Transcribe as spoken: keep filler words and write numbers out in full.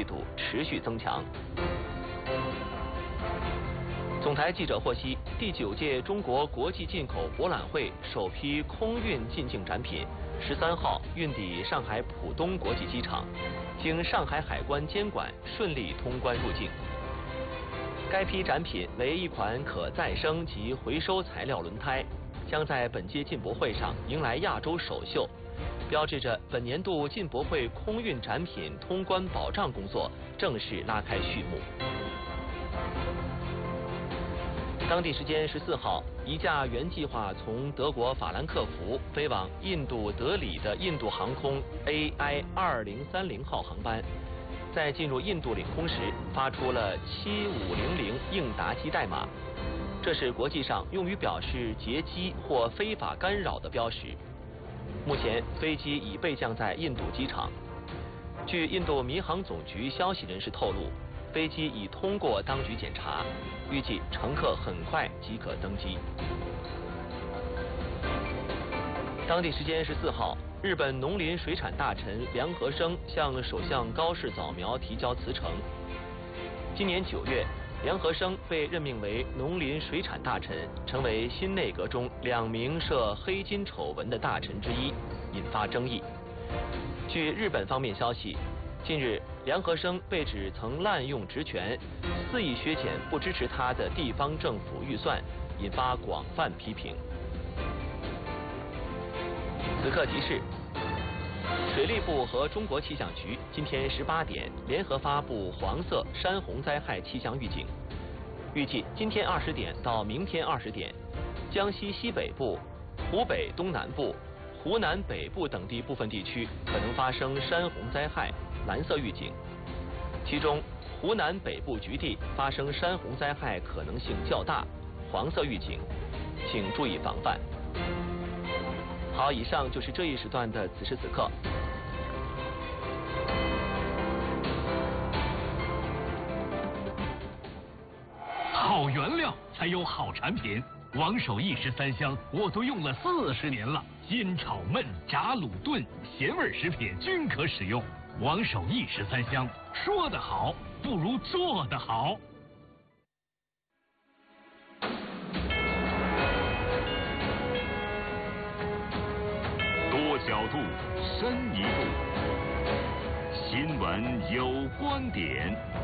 度持续增强。总台记者获悉，第九届中国国际进口博览会首批空运进境展品十三号运抵上海浦东国际机场，经上海海关监管，顺利通关入境。该批展品为一款可再生及回收材料轮胎，将在本届进博会上迎来亚洲首秀，标志着本年度进博会空运展品通关保障工作正式拉开序幕。当地时间十四号，一架原计划从德国法兰克福飞往印度德里的印度航空 A I 二零三零号航班，在进入印度领空时发出了七五零零应答机代码，这是国际上用于表示劫机或非法干扰的标识。目前飞机已备降在印度机场。据印度民航总局消息人士透露，飞机已通过当局检查，预计乘客很快即可登机。当地时间十四号，日本农林水产大臣梁和生向首相高市早苗提交辞呈。今年九月，梁和生被任命为农林水产大臣，成为新内阁中两名涉黑金丑闻的大臣之一，引发争议。据日本方面消息，近日，梁和生被指曾滥用职权，肆意削减不支持他的地方政府预算，引发广泛批评。此刻提示：水利部和中国气象局今天十八点联合发布黄色山洪灾害气象预警，预计今天二十点到明天二十点，江西西北部、湖北东南部、湖南北部等地部分地区可能发生山洪灾害。蓝色预警，其中湖南北部局地发生山洪灾害可能性较大，黄色预警，请注意防范。好，以上就是这一时段的此时此刻。 好原料才有好产品。王守义十三香我都用了四十年了，煎炒焖炸卤炖咸味食品均可使用。王守义十三香，说得好不如做得好。 多角度，深一步，新闻有观点。